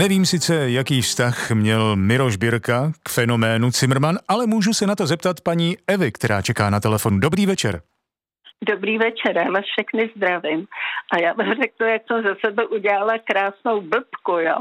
Nevím sice, jaký vztah měl Miroš Birka k fenoménu Cimrman, ale můžu se na to zeptat paní Evy, která čeká na telefon. Dobrý večer. Dobrý večer, já vás všechny zdravím. A já vám řeknu, jak jsem ze sebe udělala krásnou blbku, jo.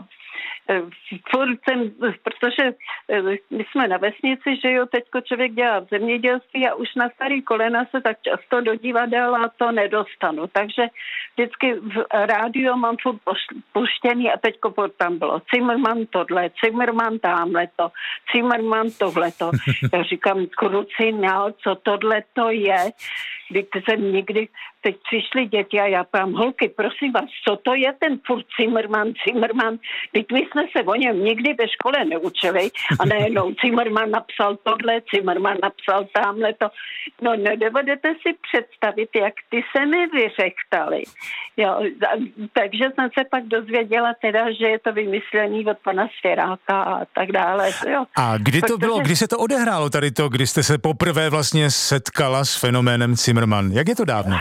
Protože my jsme na vesnici, že jo, teďko člověk dělá v zemědělství a už na starý kolena se tak často do divadla to nedostanu. Takže vždycky v rádiu mám furt puštěný a teďko tam bylo Cimrman tohle, Cimrman tamhleto, Cimrman tohleto. Já říkám, krucinál, co tohleto je? Když jsem někdy, teď přišly děti a já pám, holky, prosím vás, co to je ten furt Cimrman? Teď my jsme se o něm nikdy ve škole neučili a najednou Cimrman napsal tohle, Cimrman napsal tamhleto. No nedovedete si představit, jak ty se mi vyřechtali. Jo, takže jsem se pak dozvěděla teda, že je to vymyslený od pana Svěráka a tak dále. Jo. A kdy to bylo, kdy se to odehrálo tady to, kdy jste se poprvé vlastně setkala s fenoménem Cimrman? Jak je to dávno?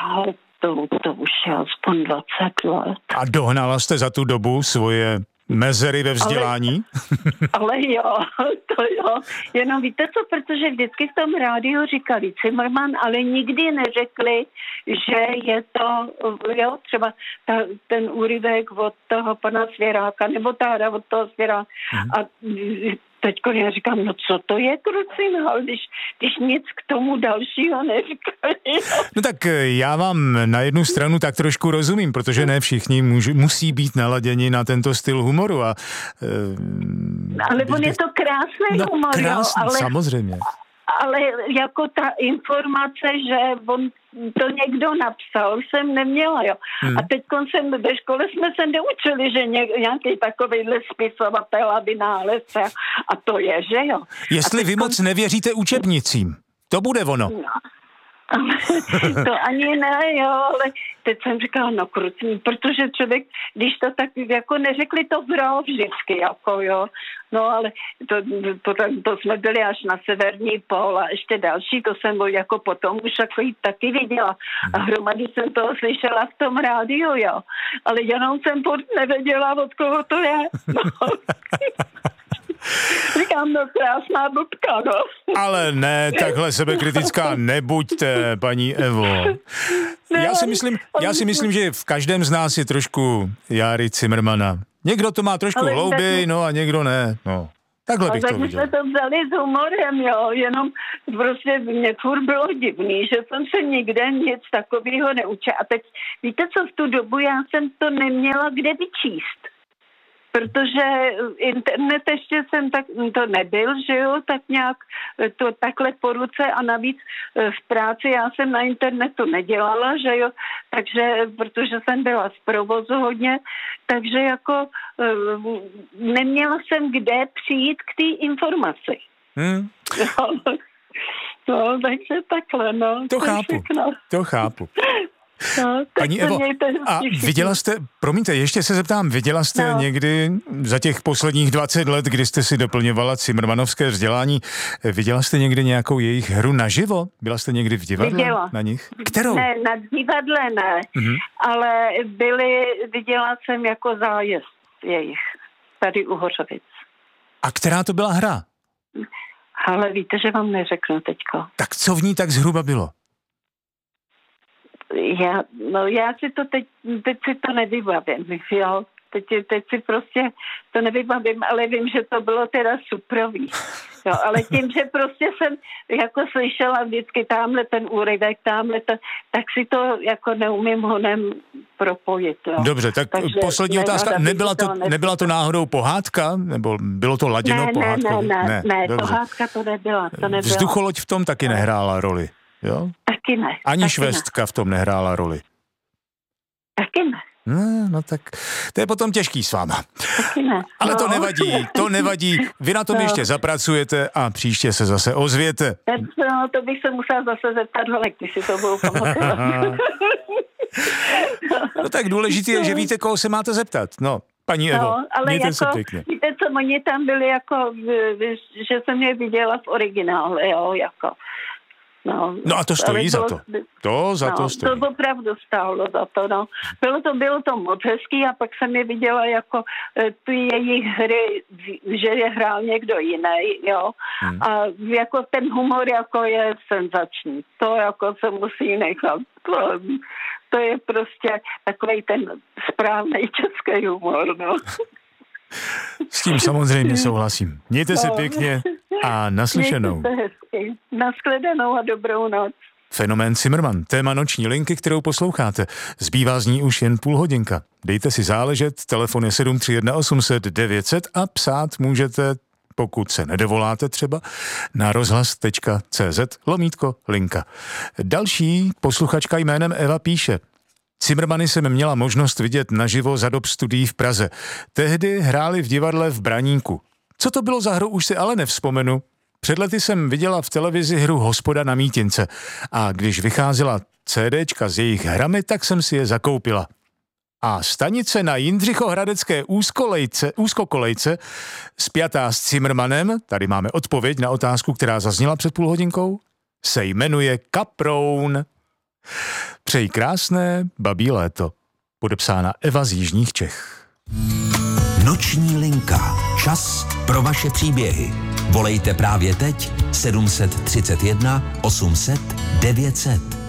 To už je aspoň 20 let. A dohnala jste za tu dobu svoje mezery ve vzdělání? Ale jo, to jo. Jenom víte co, protože vždycky v tom rádiu říkali Cimrman, ale nikdy neřekli, že je to, jo, třeba ten úryvek od toho pana Svěráka, nebo táda od toho Svěráka. A teďko já říkám, no co to je krucinál, když nic k tomu dalšího neříkali. No tak já vám na jednu stranu tak trošku rozumím, protože ne všichni musí být naladěni na tento styl humoru. Ale on je to krásný humor, krásný, jo, ale samozřejmě. Ale jako ta informace, že on to někdo napsal, jsem neměla, jo. A teď ve škole jsme se neučili, že nějaký takovýhle spisovatel a vynálezce a to je, že jo. Jestli vy moc nevěříte učebnicím, to bude ono. No. To ani ne, jo, ale teď jsem říkala, no krucní, protože člověk, když to tak, jako neřekli to gro vždycky, jako jo, no ale to jsme byli až na severní pól a ještě další, to jsem jako potom už taky viděla a hromady jsem toho slyšela v tom rádiu, jo, ale jenom jsem furt nevěděla, od koho to je, no. Říkám, no krásná blbka, no. Ale ne, takhle sebekritická nebuďte, paní Evo. Já si myslím, že v každém z nás je trošku Járy Cimrmana. Někdo to má trošku hlouběji, no a někdo ne, no. Takhle bych to viděl. Ale jsme to vzali s humorem, jo, jenom prostě mě furt bylo divný, že jsem se nikde nic takového neučila. A teď, víte co, v tu dobu já jsem to neměla kde vyčíst. Protože internet ještě jsem tak, to nebyl, že jo, tak nějak to takhle po ruce a navíc v práci já jsem na internetu nedělala, že jo, takže, protože jsem byla z provozu hodně, takže jako neměla jsem kde přijít k té informaci. No, takže takhle, no. To chápu. No, paní Evo, a viděla jste, promiňte, ještě se zeptám, viděla jste někdy za těch posledních 20 let, kdy jste si doplňovala cimrmanovské vzdělání, viděla jste někdy nějakou jejich hru naživo? Byla jste někdy v divadle na nich? Kterou? Ne, na divadle ne, ale viděla jsem jako zájezd jejich, tady u Hořovic. A která to byla hra? Ale víte, že vám neřeknu teďko. Tak co v ní tak zhruba bylo? Já si to teď si to nevybavím, jo. Teď si prostě to nevybavím, ale vím, že to bylo teda suprový. Jo, ale tím, že prostě jsem jako slyšela vždycky tamhle ten úryvek, tak si to jako neumím honem propojit. Jo. Dobře, tak poslední otázka. Nebyla to náhodou pohádka? Nebo bylo to laděno pohádkově? Ne, pohádka to nebyla. Vzducholoď v tom taky nehrála roli, jo? Taky ne. Ani švestka v tom nehrála roli. Taky ne. No tak to je potom těžký s váma. Taky ne. Ale to nevadí. Vy na tom ještě zapracujete a příště se zase ozvěte. No, to bych se musela zase zeptat, když si to budou pamatovat. No tak důležitý je, že víte, koho se máte zeptat. No, paní Evo, mějte se pěkně. Víte co, oni tam byli jako, že jsem je viděla v originále, jo, jako. No a to stojí za to. To za to stojí. To opravdu stálo za to, no. Bylo to moc hezký a pak jsem je viděla jako ty jejich hry, že je hrál někdo jiný, jo. A jako ten humor jako je senzační. To jako se musí nechat. To je prostě takovej ten správný český humor, no. S tím samozřejmě souhlasím. Mějte se pěkně a naslyšenou. Mějte se hezky. Nashledanou a dobrou noc. Fenomén Cimrman, téma noční linky, kterou posloucháte. Zbývá z ní už jen půl hodinka. Dejte si záležet, telefon je 731 800 900 a psát můžete, pokud se nedovoláte třeba, na rozhlas.cz/linka. Další posluchačka jménem Eva píše: Cimrmany jsem měla možnost vidět naživo za dob studií v Praze. Tehdy hráli v divadle v Braníku. Co to bylo za hru, už si ale nevzpomenu. Před lety jsem viděla v televizi hru Hospoda na Mítince a když vycházela CDčka s jejich hrami, tak jsem si je zakoupila. A stanice na Jindřichohradecké úzkokolejce spjatá s Cimrmanem, tady máme odpověď na otázku, která zazněla před půl hodinkou, se jmenuje Kaproun. Přeji krásné babí léto. Podepsána Eva z Jižních Čech. Noční linka. Čas pro vaše příběhy. Volejte právě teď 731 800 900.